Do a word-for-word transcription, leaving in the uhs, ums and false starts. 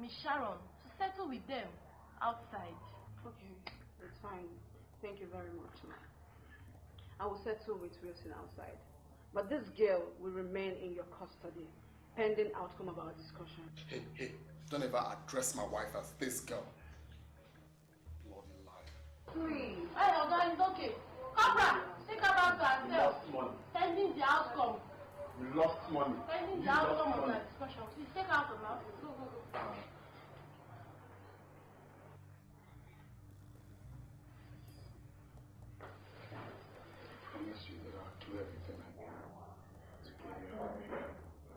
Miss Sharon to settle with them outside. Okay, it's fine. Thank you very much, ma. I will settle with Wilson outside. But this girl will remain in your custody, pending outcome of our discussion. Hey, hey, don't ever address my wife as this girl. Bloody liar. Please. Hey, Oga, it's okay. Cobra, take her back to herself. Pending the outcome. We lost money. Pending the outcome of the discussion. Please take her out of the house. Go, go, go.